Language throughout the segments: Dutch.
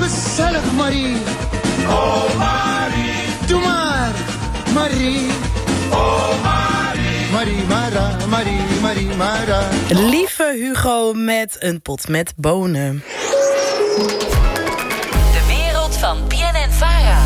gezellig, Marie. Oh Marie, Doe maar, Marie. oh Marie. Marie Mara, Marie, Marie Mara. Lieve Hugo met een pot met bonen. De wereld van BNN-Vara.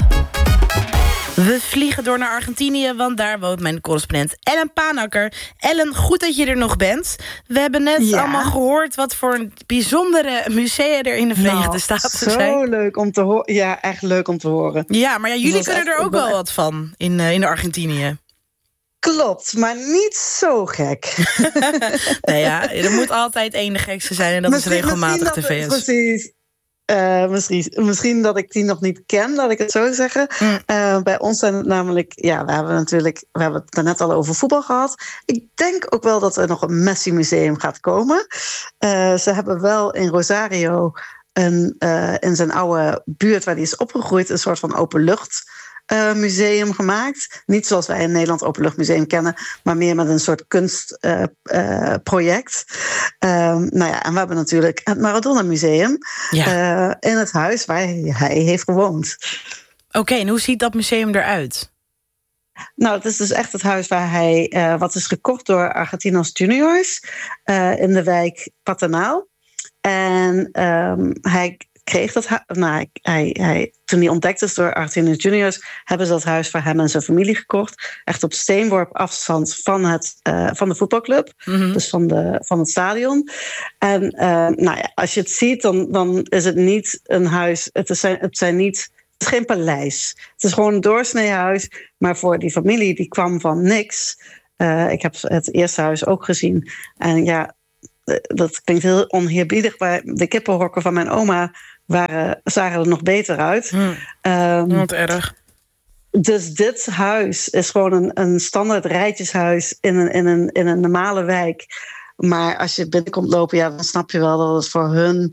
We vliegen door naar Argentinië, want daar woont mijn correspondent Ellen Paanakker. Ellen, goed dat je er nog bent. We hebben net allemaal gehoord wat voor bijzondere musea er in de Verenigde Staten zijn. Zo leuk om te horen. Ja, echt leuk om te horen. Ja, maar jullie kunnen er ook wel wat van in Argentinië. Klopt, maar niet zo gek. Nee, ja, er moet altijd één de gekste zijn en dat is regelmatig de VS. Precies. Misschien dat ik die nog niet ken, laat ik het zo zeggen. Bij ons zijn het namelijk... Ja, we hebben het net al over voetbal gehad. Ik denk ook wel dat er nog een Messi-museum gaat komen. Ze hebben wel in Rosario... in zijn oude buurt waar hij is opgegroeid... een soort van openlucht museum gemaakt. Niet zoals wij in Nederland openluchtmuseum kennen... maar meer met een soort kunstproject. En we hebben natuurlijk het Maradona Museum... in het huis waar hij heeft gewoond. Oké, en hoe ziet dat museum eruit? Nou, het is dus echt het huis waar hij... wat is gekocht door Argentinos Juniors... in de wijk Paternal. En hij kreeg dat toen hij ontdekt is door Argentinos Juniors... hebben ze dat huis voor hem en zijn familie gekocht. Echt op steenworp afstand van de voetbalclub. Mm-hmm. Dus van het stadion. En als je het ziet, dan is het niet een huis... Het is geen paleis. Het is gewoon een doorsnee huis. Maar voor die familie, die kwam van niks. Ik heb het eerste huis ook gezien. En ja, dat klinkt heel oneerbiedig... maar de kippenhokken van mijn oma... zagen er nog beter uit. Wat erg. Dus dit huis is gewoon een standaard rijtjeshuis in een normale wijk. Maar als je binnenkomt lopen, dan snap je wel dat het voor hun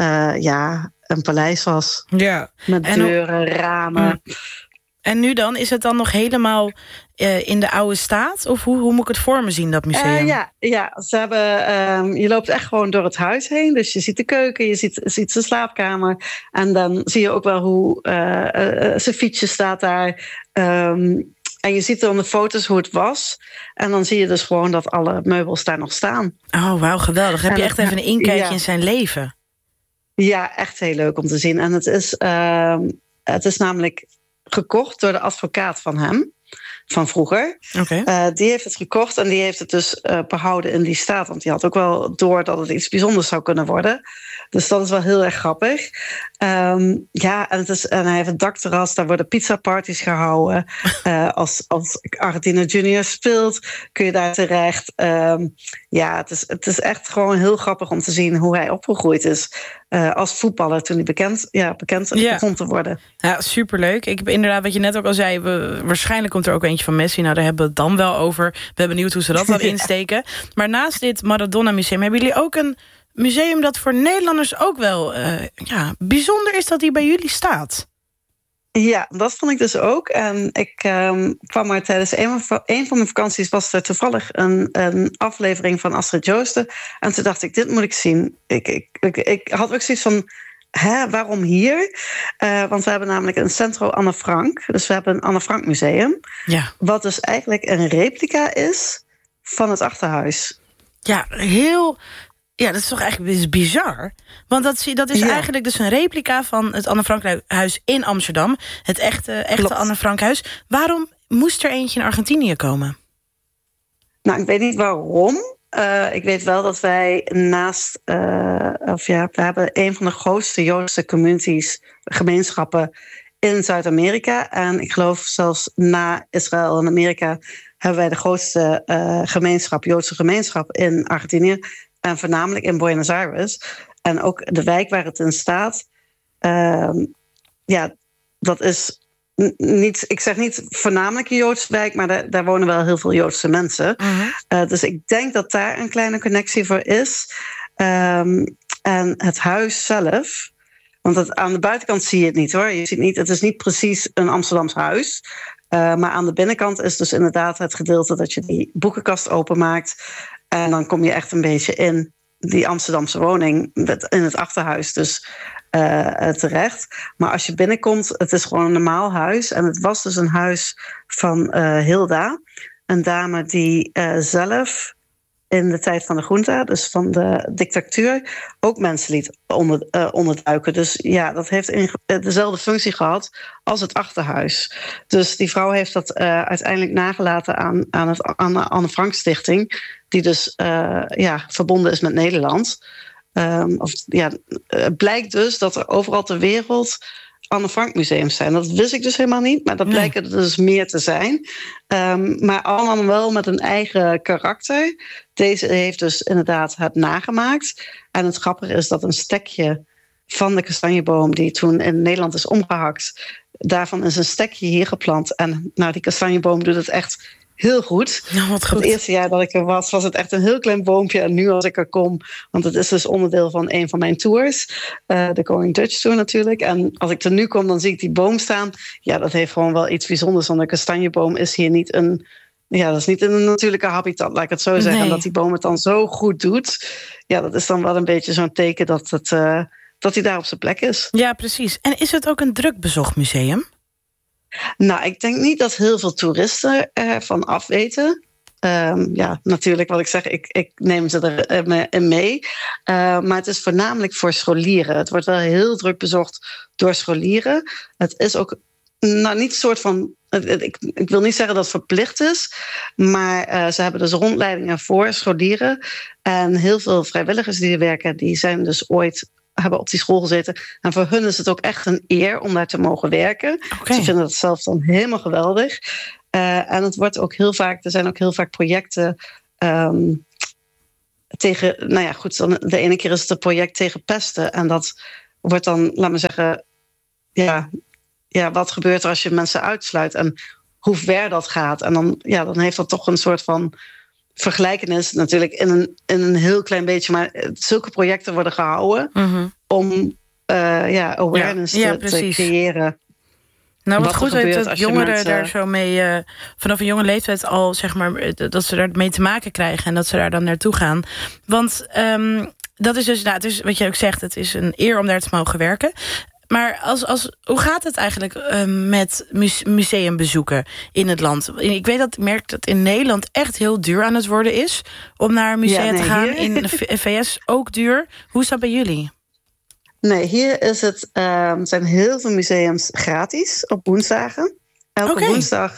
een paleis was. Ja. Met deuren, ramen. En nu dan? Is het dan nog helemaal in de oude staat? Of hoe moet ik het voor me zien, dat museum? Ze hebben, je loopt echt gewoon door het huis heen. Dus je ziet de keuken, je ziet zijn slaapkamer. En dan zie je ook wel hoe zijn fietsje staat daar. En je ziet dan de foto's hoe het was. En dan zie je dus gewoon dat alle meubels daar nog staan. Oh, wauw, geweldig. Heb je echt even een inkijkje in zijn leven? Ja, echt heel leuk om te zien. En het is namelijk gekocht door de advocaat van hem, van vroeger. Okay. Die heeft het gekocht en die heeft het dus behouden in die staat. Want die had ook wel door dat het iets bijzonders zou kunnen worden. Dus dat is wel heel erg grappig. En hij heeft een dakterras, daar worden pizzaparties gehouden. Als Argentina Junior speelt, kun je daar terecht. Het is echt gewoon heel grappig om te zien hoe hij opgegroeid is. Als voetballer toen hij bekend begon te worden. Ja, superleuk. Ik heb inderdaad, wat je net ook al zei... waarschijnlijk komt er ook eentje van Messi. Nou, daar hebben we het dan wel over. Ik ben benieuwd hoe ze dat dan insteken. Maar naast dit Maradona Museum... hebben jullie ook een museum dat voor Nederlanders ook wel bijzonder is dat die bij jullie staat. Ja, dat vond ik dus ook. En ik kwam er tijdens een van mijn vakanties... was er toevallig een aflevering van Astrid Joosten. En toen dacht ik, dit moet ik zien. Ik had ook zoiets van... waarom hier? Want we hebben namelijk een Centro Anne Frank. Dus we hebben een Anne Frank museum. Ja. Wat dus eigenlijk een replica is van het achterhuis. Ja, dat is toch eigenlijk bizar? Want dat is eigenlijk dus een replica van het Anne Frank huis in Amsterdam. Het echte Anne Frank huis. Waarom moest er eentje in Argentinië komen? Nou, ik weet niet waarom. Ik weet wel dat wij we hebben een van de grootste Joodse gemeenschappen in Zuid-Amerika. En ik geloof zelfs na Israël en Amerika hebben wij de grootste Joodse gemeenschap in Argentinië. En voornamelijk in Buenos Aires. En ook de wijk waar het in staat. Dat is niet... Ik zeg niet voornamelijk een Joodse wijk... maar daar wonen wel heel veel Joodse mensen. Uh-huh. Dus ik denk dat daar een kleine connectie voor is. En het huis zelf... Want aan de buitenkant zie je het niet, hoor. Je ziet niet, het is niet precies een Amsterdams huis. Maar aan de binnenkant is dus inderdaad het gedeelte... dat je die boekenkast openmaakt... En dan kom je echt een beetje in die Amsterdamse woning in het achterhuis. Dus terecht. Maar als je binnenkomt, het is gewoon een normaal huis. En het was dus een huis van Hilda. Een dame die zelf in de tijd van de junta, dus van de dictatuur, ook mensen liet onderduiken. Dus ja, dat heeft dezelfde functie gehad als het achterhuis. Dus die vrouw heeft dat uiteindelijk nagelaten aan de Anne Frank Stichting, die dus verbonden is met Nederland. Het blijkt dus dat er overal ter wereld Anne Frank museums zijn. Dat wist ik dus helemaal niet, maar dat blijken er dus meer te zijn. Maar allemaal wel met een eigen karakter. Deze heeft dus inderdaad het nagemaakt. En het grappige is dat een stekje van de kastanjeboom die toen in Nederland is omgehakt, daarvan is een stekje hier geplant. En die kastanjeboom doet het echt heel goed. Nou, wat goed. Het eerste jaar dat ik er was het echt een heel klein boompje. En nu als ik er kom, want het is dus onderdeel van een van mijn tours. De Going Dutch Tour natuurlijk. En als ik er nu kom, dan zie ik die boom staan. Ja, dat heeft gewoon wel iets bijzonders. Want een kastanjeboom is hier niet een... Ja, dat is niet in een natuurlijke habitat, laat ik het zo zeggen. Nee. En dat die boom het dan zo goed doet. Ja, dat is dan wel een beetje zo'n teken dat hij daar op zijn plek is. Ja, precies. En is het ook een druk bezocht museum? Nou, ik denk niet dat heel veel toeristen ervan afweten. Natuurlijk, wat ik zeg, ik neem ze er mee. Maar het is voornamelijk voor scholieren. Het wordt wel heel druk bezocht door scholieren. Het is ook niet een soort van... Ik wil niet zeggen dat het verplicht is, maar ze hebben dus rondleidingen voor scholieren. En heel veel vrijwilligers die er werken, die zijn dus hebben op die school gezeten. En voor hun is het ook echt een eer om daar te mogen werken. Okay. Ze vinden het zelf dan helemaal geweldig. En het wordt ook heel vaak, er zijn ook heel vaak projecten tegen, de ene keer is het een project tegen pesten. En dat wordt dan, laat me zeggen, wat gebeurt er als je mensen uitsluit en hoe ver dat gaat. En dan heeft dat toch een soort van vergelijkenis natuurlijk in een heel klein beetje. Maar zulke projecten worden gehouden om awareness te creëren. Nou, wat goed dat jongeren mensen daar zo mee vanaf een jonge leeftijd al, zeg maar, dat ze daar mee te maken krijgen en dat ze daar dan naartoe gaan. Want dat is dus, het is wat je ook zegt, het is een eer om daar te mogen werken. Maar hoe gaat het eigenlijk met museumbezoeken in het land? Ik merk dat in Nederland echt heel duur aan het worden is om naar musea te gaan. Hier. In de VS ook duur. Hoe is dat bij jullie? Nee, hier is zijn heel veel museums gratis op woensdagen. Elke woensdag,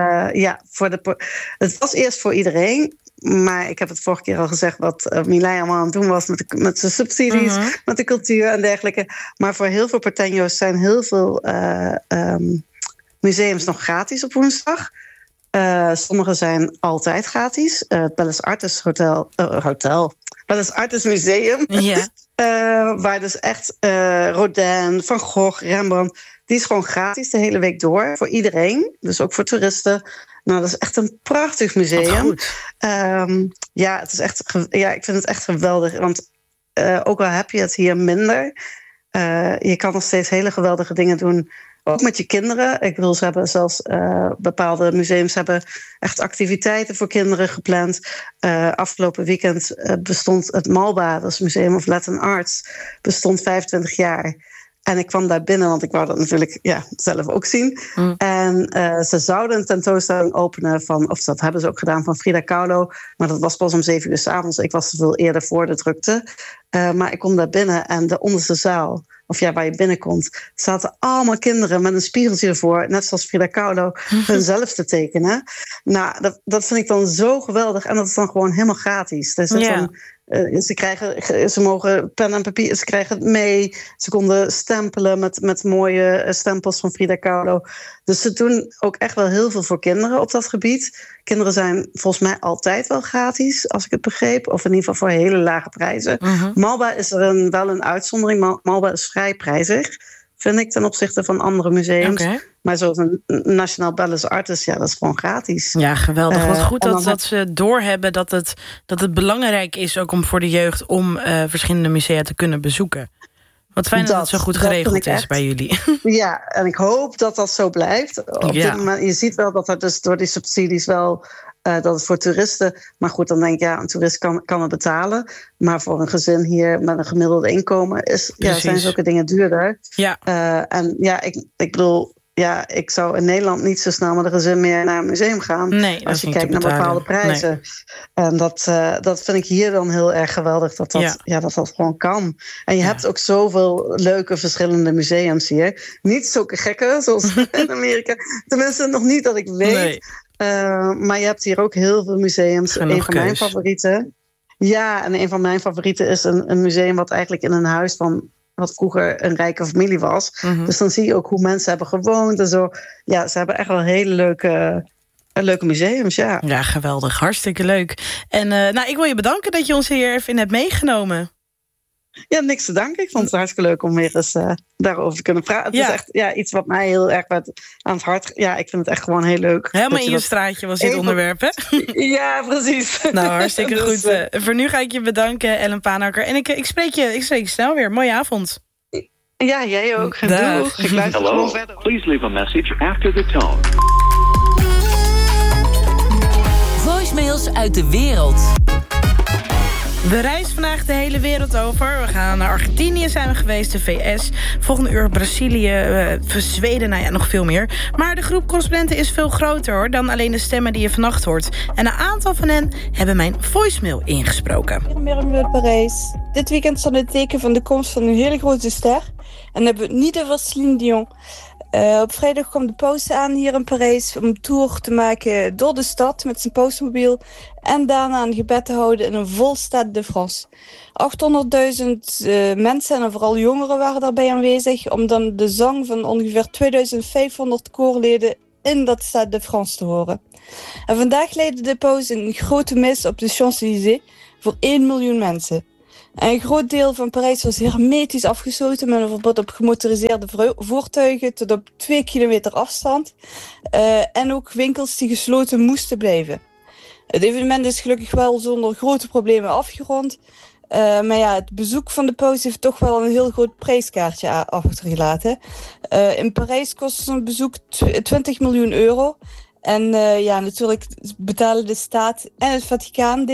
het was eerst voor iedereen. Maar ik heb het vorige keer al gezegd wat Milay allemaal aan het doen was met zijn subsidies, met de cultuur en dergelijke. Maar voor heel veel Porteño's zijn heel veel museums nog gratis op woensdag. Sommige zijn altijd gratis. Het Bellas Artes Bellas Artes Museum. Ja. Waar dus echt Rodin, Van Gogh, Rembrandt, die is gewoon gratis de hele week door voor iedereen. Dus ook voor toeristen. Nou, dat is echt een prachtig museum. Het is echt, ik vind het echt geweldig. Want ook al heb je het hier minder, je kan nog steeds hele geweldige dingen doen. Ook met je kinderen. Ik bedoel, ze hebben zelfs bepaalde museums hebben echt activiteiten voor kinderen gepland. Afgelopen weekend bestond het MALBA, dat is het Museum of Latin Arts, bestond 25 jaar. En ik kwam daar binnen, want ik wou dat natuurlijk zelf ook zien. En ze zouden een tentoonstelling openen of dat hebben ze ook gedaan, van Frida Kahlo. Maar dat was pas om 7 uur 's avonds. Ik was veel eerder voor de drukte. Maar ik kom daar binnen en de onderste zaal, waar je binnenkomt, zaten allemaal kinderen met een spiegeltje ervoor, net zoals Frida Kahlo, hunzelf te tekenen. Nou, dat vind ik dan zo geweldig. En dat is dan gewoon helemaal gratis. Dus ze mogen pen en papier, ze krijgen het mee. Ze konden stempelen met mooie stempels van Frida Kahlo. Dus ze doen ook echt wel heel veel voor kinderen op dat gebied. Kinderen zijn volgens mij altijd wel gratis, als ik het begreep. Of in ieder geval voor hele lage prijzen. Malba is er wel een uitzondering. Malba is vrij prijzig, vind ik, ten opzichte van andere museums. Maar zoals een National Bellas Artes, dat is gewoon gratis. Ja, geweldig. Wat goed dat ze doorhebben dat het belangrijk is ook om voor de jeugd om verschillende musea te kunnen bezoeken. Wat fijn dat het zo goed geregeld is bij jullie. Ja, en ik hoop dat dat zo blijft. Op dit moment, je ziet wel dat er dus door die subsidies wel dat het voor toeristen... Maar goed, dan denk ik, een toerist kan het betalen. Maar voor een gezin hier met een gemiddeld inkomen... zijn zulke dingen duurder. Ja. Ik bedoel... Ja, ik zou in Nederland niet zo snel met een gezin meer naar een museum gaan. Nee, als je kijkt naar bepaalde prijzen. Nee. En dat vind ik hier dan heel erg geweldig dat gewoon kan. En je hebt ook zoveel leuke verschillende museums hier. Niet zulke gekke zoals in Amerika. Tenminste, nog niet dat ik weet. Nee. Maar je hebt hier ook heel veel museums. Een van mijn favorieten. Ja, en een van mijn favorieten is een museum wat eigenlijk in een huis van... wat vroeger een rijke familie was. Mm-hmm. Dus dan zie je ook hoe mensen hebben gewoond en zo. Ja, ze hebben echt wel hele leuke museums, ja. Ja, geweldig. Hartstikke leuk. En ik wil je bedanken dat je ons hier even in hebt meegenomen. Ja, niks te danken. Ik vond het hartstikke leuk om weer eens daarover te kunnen praten. Het is echt iets wat mij heel erg aan het hart... Ja, ik vind het echt gewoon heel leuk. Helemaal in je straatje was dit onderwerp, hè? Ja, precies. Nou, hartstikke goed. Voor nu ga ik je bedanken, Ellen Paanakker. En ik spreek je snel weer. Mooie avond. Ja, jij ook. Doeg. Ik luister gewoon verder. Please leave a message after the tone. Voicemails uit de wereld. We reizen vandaag de hele wereld over. We gaan naar Argentinië, zijn we geweest, de VS. Volgende uur Brazilië, Zweden, nog veel meer. Maar de groep correspondenten is veel groter hoor, dan alleen de stemmen die je vannacht hoort. En een aantal van hen hebben mijn voicemail ingesproken. Goedemiddag Parijs. Dit weekend staat het teken van de komst van een hele grote ster. En dan hebben we het niet over Céline Dion. Op vrijdag kwam de paus aan hier in Parijs om een tour te maken door de stad met zijn pausmobiel. En daarna een gebed te houden in een vol Stade de France. 800.000 mensen en vooral jongeren waren daarbij aanwezig om dan de zang van ongeveer 2500 koorleden in dat Stade de France te horen. En vandaag leidde de paus een grote mis op de Champs-Élysées voor 1 miljoen mensen. En een groot deel van Parijs was hermetisch afgesloten met een verbod op gemotoriseerde voertuigen tot op 2 kilometer afstand. En ook winkels die gesloten moesten blijven. Het evenement is gelukkig wel zonder grote problemen afgerond. Maar het bezoek van de paus heeft toch wel een heel groot prijskaartje achtergelaten. In Parijs kost zo'n bezoek 20 miljoen euro. En natuurlijk betalen de staat en het Vaticaan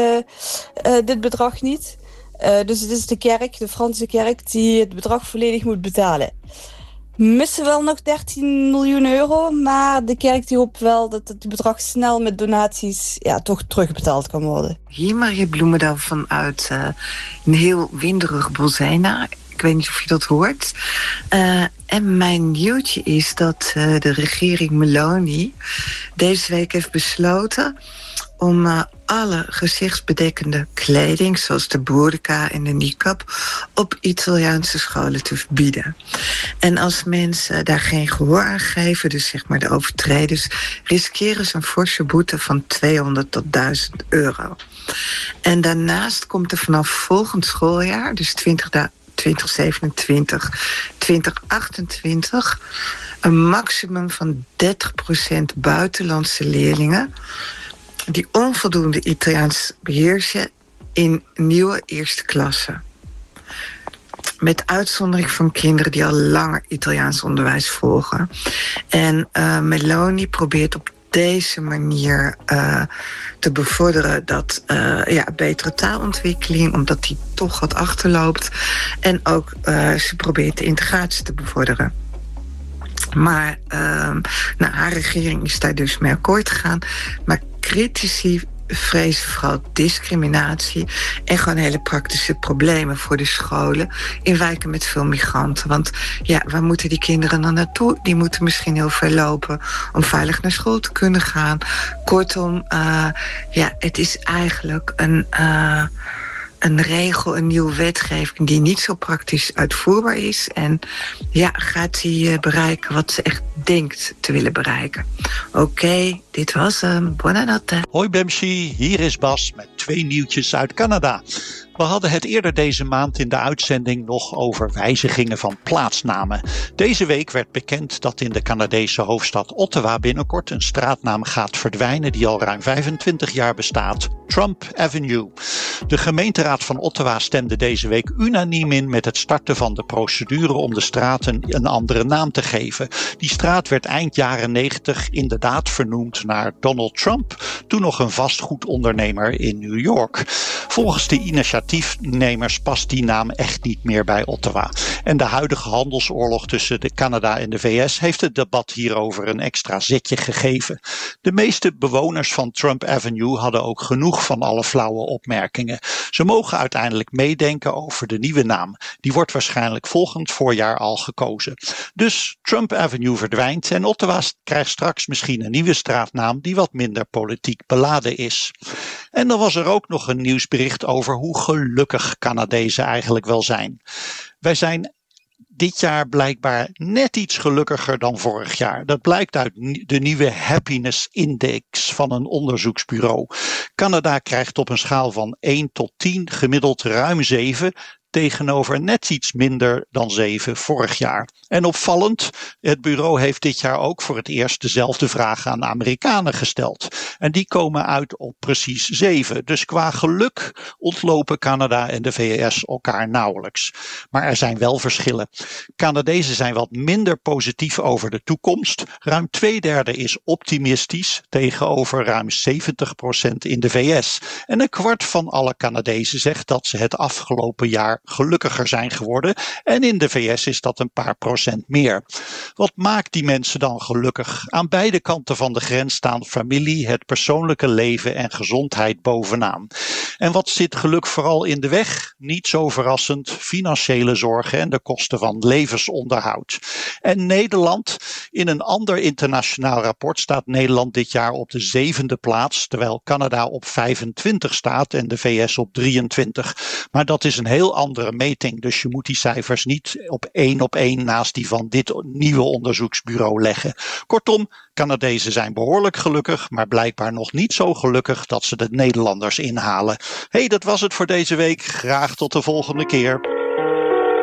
dit bedrag niet. Dus het is de Franse kerk, die het bedrag volledig moet betalen. Missen wel nog 13 miljoen euro, maar de kerk die hoopt wel dat het bedrag snel met donaties toch terugbetaald kan worden. Hier Maria Bloemendaal vanuit een heel winderig Bolzijna. Ik weet niet of je dat hoort. En mijn nieuwtje is dat de regering Meloni deze week heeft besloten om alle gezichtsbedekkende kleding, zoals de burka en de niqab, op Italiaanse scholen te verbieden. En als mensen daar geen gehoor aan geven, dus zeg maar de overtreders, riskeren ze een forse boete van 200 tot 1000 euro. En daarnaast komt er vanaf volgend schooljaar, dus 2027, 2028, een maximum van 30% buitenlandse leerlingen die onvoldoende Italiaans beheersen in nieuwe eerste klasse. Met uitzondering van kinderen die al langer Italiaans onderwijs volgen. En Meloni probeert op deze manier te bevorderen dat betere taalontwikkeling, omdat die toch wat achterloopt. En ook ze probeert de integratie te bevorderen. Maar haar regering is daar dus mee akkoord gegaan. Maar critici vrezen vooral discriminatie en gewoon hele praktische problemen voor de scholen in wijken met veel migranten. Want waar moeten die kinderen dan naartoe? Die moeten misschien heel ver lopen om veilig naar school te kunnen gaan. Kortom, het is eigenlijk een regel, een nieuwe wetgeving die niet zo praktisch uitvoerbaar is. En gaat die bereiken wat ze echt denkt te willen bereiken. Oké, dit was hem. Buonanotte. Hoi Bemsi, hier is Bas met 2 nieuwtjes uit Canada. We hadden het eerder deze maand in de uitzending nog over wijzigingen van plaatsnamen. Deze week werd bekend dat in de Canadese hoofdstad Ottawa binnenkort een straatnaam gaat verdwijnen die al ruim 25 jaar bestaat, Trump Avenue. De gemeenteraad van Ottawa stemde deze week unaniem in met het starten van de procedure om de straat een andere naam te geven. Die straat werd eind jaren 90 inderdaad vernoemd ex-eigenaar Donald Trump, toen nog een vastgoedondernemer in New York. Volgens de initiatiefnemers past die naam echt niet meer bij Ottawa. En de huidige handelsoorlog tussen Canada en de VS heeft het debat hierover een extra zetje gegeven. De meeste bewoners van Trump Avenue hadden ook genoeg van alle flauwe opmerkingen. Ze mogen uiteindelijk meedenken over de nieuwe naam. Die wordt waarschijnlijk volgend voorjaar al gekozen. Dus Trump Avenue verdwijnt en Ottawa krijgt straks misschien een nieuwe straatnaam die wat minder politiek beladen is. En dan was er ook nog een nieuwsbericht over hoe gelukkig Canadezen eigenlijk wel zijn. Wij zijn dit jaar blijkbaar net iets gelukkiger dan vorig jaar. Dat blijkt uit de nieuwe Happiness Index van een onderzoeksbureau. Canada krijgt op een schaal van 1 tot 10 gemiddeld ruim 7... tegenover net iets minder dan 7 vorig jaar. En opvallend, het bureau heeft dit jaar ook voor het eerst dezelfde vragen aan Amerikanen gesteld. En die komen uit op precies 7. Dus qua geluk ontlopen Canada en de VS elkaar nauwelijks. Maar er zijn wel verschillen. Canadezen zijn wat minder positief over de toekomst. Ruim 2/3 is optimistisch tegenover ruim 70% in de VS. En 1/4 van alle Canadezen zegt dat ze het afgelopen jaar gelukkiger zijn geworden. En in de VS is dat een paar procent meer. Wat maakt die mensen dan gelukkig? Aan beide kanten van de grens staan familie, het persoonlijke leven en gezondheid bovenaan. En wat zit geluk vooral in de weg? Niet zo verrassend, financiële zorgen en de kosten van levensonderhoud. En Nederland, in een ander internationaal rapport staat Nederland dit jaar op de 7e plaats, terwijl Canada op 25 staat en de VS op 23. Maar dat is een heel andere meting, dus je moet die cijfers niet op één naast die van dit nieuwe onderzoeksbureau leggen. Kortom, Canadezen zijn behoorlijk gelukkig, maar blijkbaar nog niet zo gelukkig dat ze de Nederlanders inhalen. Hey, dat was het voor deze week. Graag tot de volgende keer.